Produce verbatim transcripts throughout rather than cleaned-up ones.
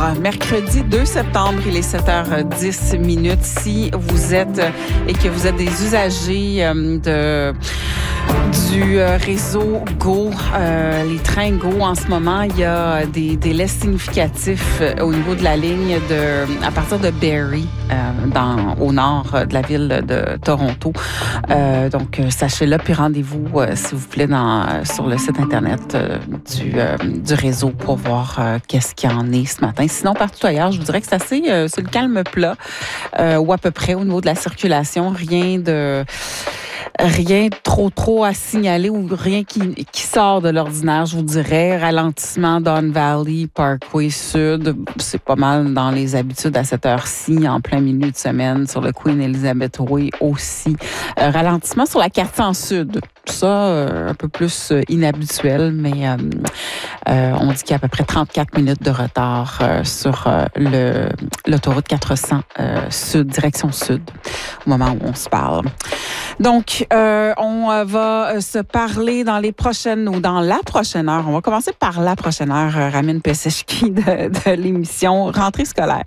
Mercredi deux septembre, il est sept heures dix minutes. Si vous êtes et que vous êtes des usagers de du réseau Go, euh, les trains Go en ce moment, il y a des délais significatifs au niveau de la ligne de à partir de Barrie, euh, dans au nord de la ville de Toronto. Euh, donc sachez-le, puis rendez-vous euh, s'il vous plaît dans sur le site internet euh, du euh, du réseau pour voir euh, qu'est-ce qu'il y en est ce matin. Sinon partout ailleurs, je vous dirais que c'est assez euh, c'est le calme plat euh, ou à peu près au niveau de la circulation, rien de Rien trop, trop à signaler ou rien qui, qui sort de l'ordinaire, je vous dirais. Ralentissement Don Valley, Parkway Sud, c'est pas mal dans les habitudes à cette heure-ci, en plein milieu de semaine, sur le Queen Elizabeth Way aussi. Euh, ralentissement sur la quatre cents Sud, ça, euh, un peu plus euh, inhabituel, mais euh, euh, on dit qu'il y a à peu près trente-quatre minutes de retard euh, sur euh, le, l'autoroute quatre cents euh, Sud, direction Sud, au moment où on se parle. Donc, euh, on va se parler dans les prochaines ou dans la prochaine heure. On va commencer par la prochaine heure, Ramin Peseshki de, de l'émission Rentrée scolaire.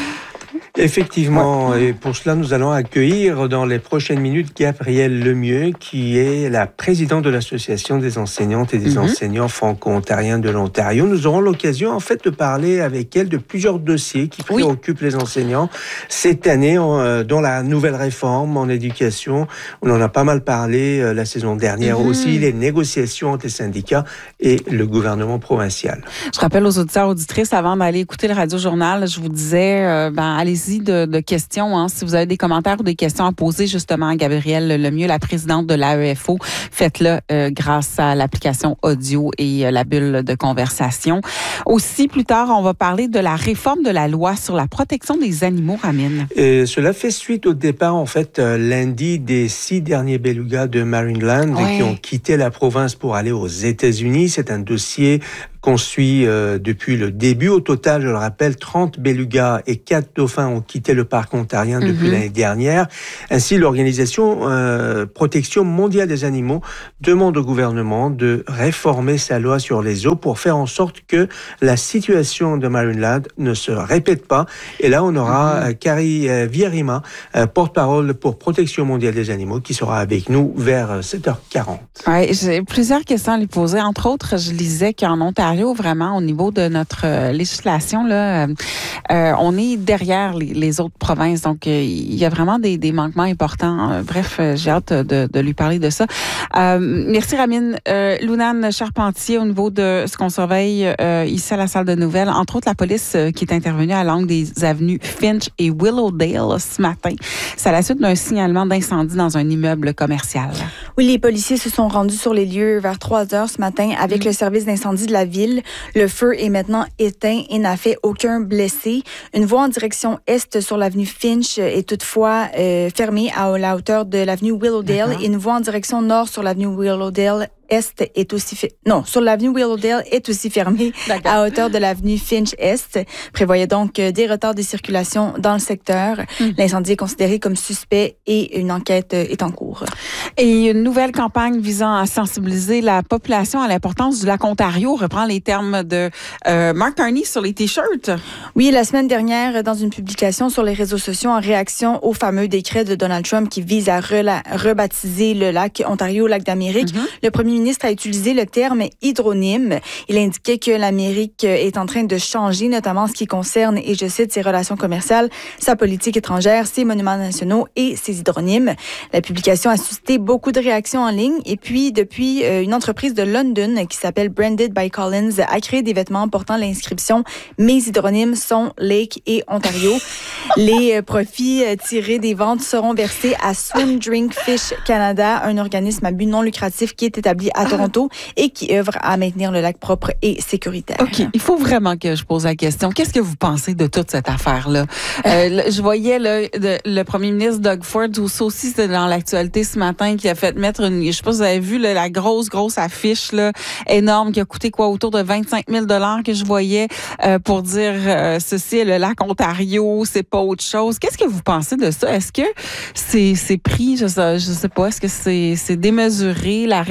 Effectivement, et pour cela, nous allons accueillir dans les prochaines minutes Gabrielle Lemieux, qui est la présidente de l'Association des enseignantes et des mm-hmm. enseignants franco-ontariens de l'Ontario. Nous aurons l'occasion, en fait, de parler avec elle de plusieurs dossiers qui préoccupent oui. les enseignants cette année, dont la nouvelle réforme en éducation. On en a pas mal parlé la saison dernière mm-hmm. aussi, les négociations entre les syndicats et le gouvernement provincial. Je rappelle aux auditeurs, auditrices, avant d'aller écouter le Radio-Journal, je vous disais, euh, ben, allez-y De, de questions. Hein. Si vous avez des commentaires ou des questions à poser justement à Gabrielle Lemieux, la présidente de l'A E F O, faites-le euh, grâce à l'application audio et euh, la bulle de conversation. Aussi, plus tard, on va parler de la réforme de la loi sur la protection des animaux, Ramin. Et cela fait suite au départ, en fait, euh, lundi, des six derniers belugas de Marineland ouais. qui ont quitté la province pour aller aux États-Unis. C'est un dossier qu'on suit euh, depuis le début. Au total, je le rappelle, trente belugas et quatre dauphins ont quitté le parc ontarien depuis mm-hmm. l'année dernière. Ainsi, l'organisation euh, Protection mondiale des animaux demande au gouvernement de réformer sa loi sur les eaux pour faire en sorte que la situation de Marineland ne se répète pas. Et là, on aura mm-hmm. euh, Carrie euh, Vierima, euh, porte-parole pour Protection mondiale des animaux, qui sera avec nous vers sept heures quarante. Oui, j'ai plusieurs questions à lui poser. Entre autres, je lisais qu'en Ontario, vraiment, au niveau de notre euh, législation, là, euh, euh, on est derrière les, les autres provinces. Donc, euh, il y a vraiment des, des manquements importants. Euh, bref, euh, j'ai hâte de, de lui parler de ça. Euh, merci, Ramin. Euh, Lunane Charpentier, au niveau de ce qu'on surveille euh, ici à la salle de nouvelles, entre autres, la police euh, qui est intervenue à l'angle des avenues Finch et Willowdale ce matin. C'est à la suite d'un signalement d'incendie dans un immeuble commercial. Oui, les policiers se sont rendus sur les lieux vers trois heures ce matin avec mmh. le service d'incendie de la ville. Le feu est maintenant éteint et n'a fait aucun blessé. Une voie en direction est sur l'avenue Finch est toutefois euh, fermée à la hauteur de l'avenue Willowdale. D'accord. Et une voie en direction nord sur l'avenue Willowdale Est est aussi fait... non sur l'avenue Willowdale est aussi fermée D'accord. à hauteur de l'avenue Finch Est. Prévoyait donc des retards de circulation dans le secteur. Mmh. L'incendie est considéré comme suspect et une enquête est en cours. Et une nouvelle campagne visant à sensibiliser la population à l'importance du lac Ontario reprend les termes de euh, Mark Carney sur les t-shirts. Oui, la semaine dernière, dans une publication sur les réseaux sociaux en réaction au fameux décret de Donald Trump qui vise à rela- rebaptiser le lac Ontario lac d'Amérique, mmh. le premier ministre a utilisé le terme hydronyme. Il indiquait que l'Amérique est en train de changer, notamment en ce qui concerne, et je cite, ses relations commerciales, sa politique étrangère, ses monuments nationaux et ses hydronymes. La publication a suscité beaucoup de réactions en ligne et puis, depuis, euh, une entreprise de London qui s'appelle Branded by Collins a créé des vêtements portant l'inscription « Mes hydronymes sont Lake et Ontario ». Les euh, profits euh, tirés des ventes seront versés à Swim Drink Fish Canada, un organisme à but non lucratif qui est établi à Toronto et qui œuvre à maintenir le lac propre et sécuritaire. OK. Il faut vraiment que je pose la question. Qu'est-ce que vous pensez de toute cette affaire-là? Euh, je voyais le, le, le premier ministre Doug Ford, ça aussi, c'était dans l'actualité ce matin, qui a fait mettre une, je sais pas si vous avez vu, là, la grosse, grosse affiche là, énorme qui a coûté quoi, autour de vingt-cinq mille dollars que je voyais euh, pour dire euh, ceci est le lac Ontario, c'est pas autre chose. Qu'est-ce que vous pensez de ça? Est-ce que c'est, c'est pris, je sais, je sais pas, est-ce que c'est, c'est démesuré, la réaction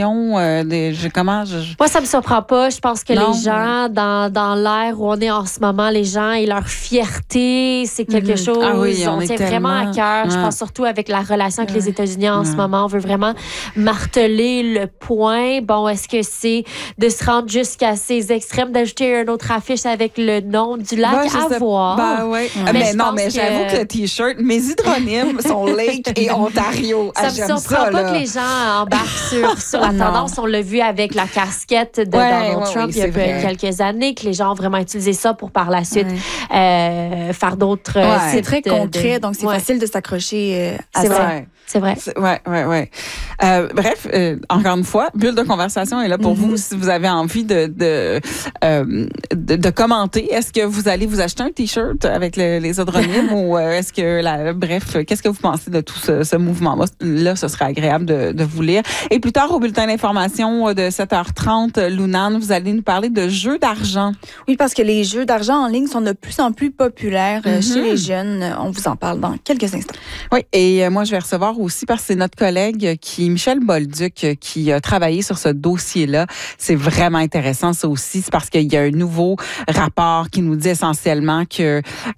réaction? Euh, des, je, comment, je, je... Moi, ça me surprend pas. Je pense que non. les gens, dans, dans l'ère où on est en ce moment, les gens et leur fierté, c'est quelque mm-hmm. chose. Ah oui, on, on tient tellement... vraiment à cœur. Ouais. Je pense surtout avec la relation avec ouais. les États-Unis en ouais. ce moment. On veut vraiment marteler le point. Bon, est-ce que c'est de se rendre jusqu'à ces extrêmes, d'ajouter une autre affiche avec le nom du lac ben, à sais, voir? Ben, ouais. mais, mais non, mais que... j'avoue que le T-shirt, mes hydronymes sont Lake et Ontario. Ça ah, me surprend ça, pas là. que les gens embarquent sur, sur la tendance. On l'a vu avec la casquette de ouais, Donald ouais, Trump oui, il y a vrai. quelques années, que les gens ont vraiment utilisé ça pour par la suite ouais. euh, faire d'autres... Ouais. Euh, c'est très concret, de... donc c'est ouais. facile de s'accrocher euh, à c'est ça. Vrai. C'est vrai. Oui, oui, oui. Euh, bref, euh, encore une fois, Bulle de conversation est là pour mm-hmm. vous. Si vous avez envie de, de, euh, de, de commenter, est-ce que vous allez vous acheter un T-shirt avec le, les hydronymes ou euh, est-ce que, la, bref, qu'est-ce que vous pensez de tout ce, ce mouvement-là? Là, ce serait agréable de, de vous lire. Et plus tard, au bulletin d'information de sept heures trente, Lounane, vous allez nous parler de jeux d'argent. Oui, parce que les jeux d'argent en ligne sont de plus en plus populaires mm-hmm. chez les jeunes. On vous en parle dans quelques instants. Oui, et moi, je vais recevoir aussi parce que c'est notre collègue qui, Michel Bolduc, qui a travaillé sur ce dossier-là. C'est vraiment intéressant, ça aussi. C'est parce qu'il y a un nouveau rapport qui nous dit essentiellement que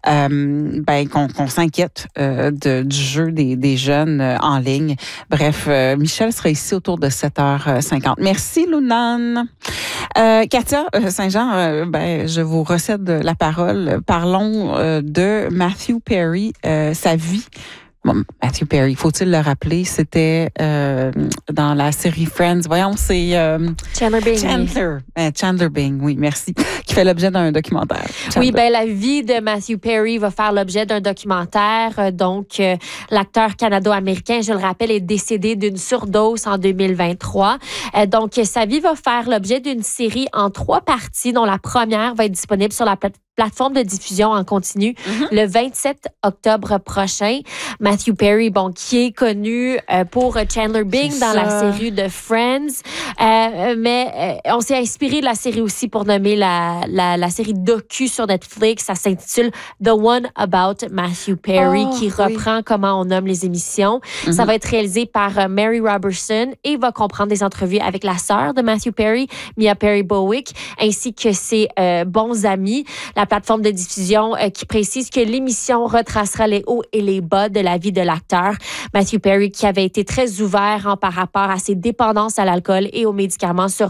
euh, ben qu'on, qu'on s'inquiète euh, de, du jeu des, des jeunes euh, en ligne. Bref, euh, Michel sera ici autour de sept heures cinquante. Merci, Lounane. Euh, Katia Saint-Jean, euh, ben, je vous recède la parole. Parlons euh, de Matthew Perry, euh, sa vie. Bon, Matthew Perry, faut-il le rappeler, c'était euh, dans la série Friends. Voyons, c'est euh, Chandler Bing. Chandler, euh, Chandler Bing, oui, merci, qui fait l'objet d'un documentaire. Chandler. Oui, ben la vie de Matthew Perry va faire l'objet d'un documentaire. Donc, euh, l'acteur canado-américain, je le rappelle, est décédé d'une surdose en deux mille vingt-trois. Euh, donc, sa vie va faire l'objet d'une série en trois parties, dont la première va être disponible sur la plateforme plateforme de diffusion en continu mm-hmm. le vingt-sept octobre prochain. Matthew Perry, bon, qui est connu euh, pour Chandler Bing C'est dans ça. la série de Friends, euh, mais euh, on s'est inspiré de la série aussi pour nommer la, la, la série docu sur Netflix. Ça s'intitule The One About Matthew Perry, oh, qui reprend oui. comment on nomme les émissions. Mm-hmm. Ça va être réalisé par euh, Mary Robertson et va comprendre des entrevues avec la sœur de Matthew Perry, Mia Perry-Bowick, ainsi que ses euh, bons amis. La plateforme de diffusion euh, qui précise que l'émission retracera les hauts et les bas de la vie de l'acteur. Matthew Perry, qui avait été très ouvert hein, par rapport à ses dépendances à l'alcool et aux médicaments sur